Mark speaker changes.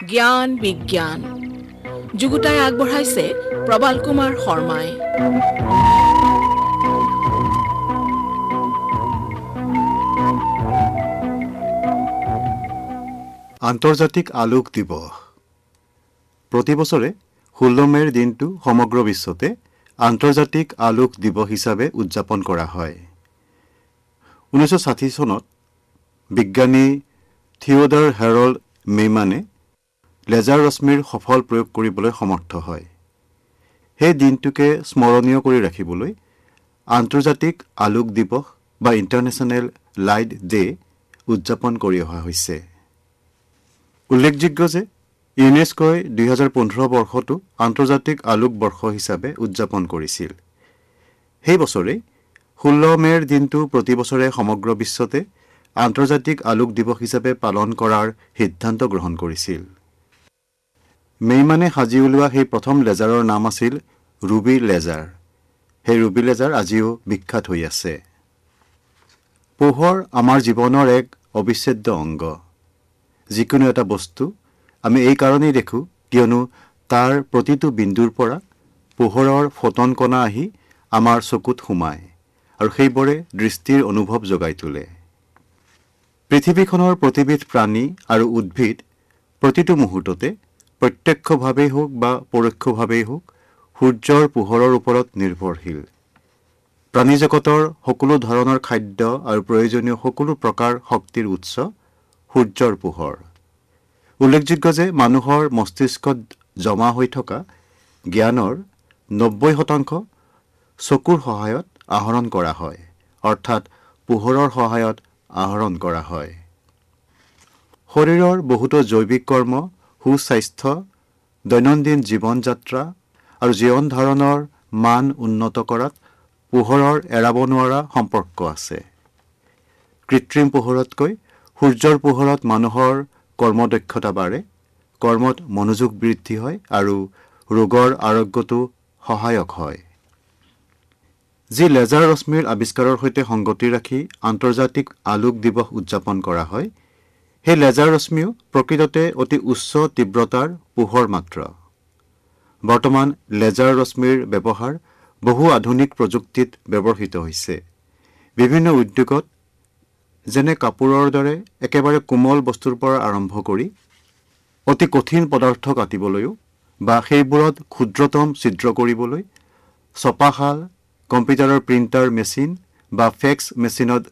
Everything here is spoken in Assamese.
Speaker 1: জ্ঞান বিজ্ঞান যুগুতাই আগবঢ়াইছে প্ৰবাল কুমাৰ শৰ্মাই।
Speaker 2: আন্তৰ্জাতিক আলোক দিৱস প্ৰতি বছৰে 16 মেৰ দিনটো সমগ্ৰ বিশ্বতে আন্তৰ্জাতিক আলোক দিৱস হিচাপে উদযাপন কৰা হয়। 1960 চনত বিজ্ঞানী থিওডৰ হেৰল্ড মেইমানে লেজাৰ ৰশ্মিৰ সফল প্ৰয়োগ কৰিবলৈ সমৰ্থ হয়। সেই দিনটোকে স্মৰণীয় কৰি ৰাখিবলৈ আন্তৰ্জাতিক আলোক দিৱস বা ইণ্টাৰনেশ্যনেল লাইট ডে উদযাপন কৰি অহা হৈছে। উল্লেখযোগ্য যে ইউনেস্কোই 2015 বৰ্ষটো আন্তৰ্জাতিক আলোক বৰ্ষ হিচাপে উদযাপন কৰিছিল। সেই বছৰে 16 মেৰ দিনটো প্ৰতি বছৰে সমগ্ৰ বিশ্বতে আন্তৰ্জাতিক আলোক দিৱস হিচাপে পালন কৰাৰ সিদ্ধান্ত গ্ৰহণ কৰিছিল। মেইমানে সাজি উলিওৱা সেই প্ৰথম লেজাৰৰ নাম আছিল ৰুবি লেজাৰ। সেই ৰুবি লেজাৰ আজিও বিখ্যাত হৈ আছে। পোহৰ আমাৰ জীৱনৰ এক অবিচ্ছেদ্য অংগ। যিকোনো এটা বস্তু আমি এই কাৰণেই দেখোঁ কিয়নো তাৰ প্ৰতিটো বিন্দুৰ পৰা পোহৰৰ ফোটন কণা আহি আমাৰ চকুত সোমায় আৰু সেইবোৰে দৃষ্টিৰ অনুভৱ যোগাই তোলে। পৃথিৱীখনৰ প্ৰতিবিধ প্ৰাণী আৰু উদ্ভিদ প্ৰতিটো মুহূৰ্ততে প্ৰত্যক্ষভাৱেই হওক বা পৰোক্ষভাৱেই হওক সূৰ্যৰ পোহৰৰ ওপৰত নিৰ্ভৰশীল। প্ৰাণীজগতৰ সকলো ধৰণৰ খাদ্য আৰু প্ৰয়োজনীয় সকলো প্ৰকাৰ শক্তিৰ উৎস সূৰ্যৰ পোহৰ। উল্লেখযোগ্য যে মানুহৰ মস্তিষ্কত জমা হৈ থকা জ্ঞানৰ 90% চকুৰ সহায়ত আহৰণ কৰা হয়, অৰ্থাৎ পোহৰৰ সহায়ত আহৰণ কৰা হয়। শৰীৰৰ বহুতো জৈৱিক কৰ্ম, সুস্বাস্থ্য, দৈনন্দিন জীৱন যাত্ৰা আৰু জীৱন ধাৰণৰ মান উন্নত কৰাত পোহৰৰ এৰাব নোৱাৰা সম্পৰ্ক আছে। কৃত্ৰিম পোহৰতকৈ সূৰ্যৰ পোহৰত মানুহৰ কৰ্মদক্ষতা বাঢ়ে, কৰ্মত মনোযোগ বৃদ্ধি হয় আৰু ৰোগৰ আৰোগ্যতো সহায়ক হয়। যি লেজাৰ ৰশ্মিৰ আৱিষ্কাৰৰ সৈতে সংগতি ৰাখি আন্তৰ্জাতিক আলোক দিৱস উদযাপন কৰা হয়, সেই লেজাৰ ৰশ্মিও প্ৰকৃততে অতি উচ্চ তীব্ৰতাৰ পোহৰ মাত্ৰ। বৰ্তমান লেজাৰ ৰশ্মিৰ ব্যৱহাৰ বহু আধুনিক প্ৰযুক্তিত ব্যৱহৃত হৈছে। বিভিন্ন উদ্যোগত যেনে কাপোৰৰ দৰে একেবাৰে কোমল বস্তুৰ পৰা আৰম্ভ কৰি অতি কঠিন পদাৰ্থ কাটিবলৈও বা সেইবোৰত ক্ষুদ্ৰতম ছিদ্ৰ কৰিবলৈ ছপাশাল, কম্পিউটাৰৰ প্ৰিণ্টাৰ মেচিন বা ফেক্স মেচিনত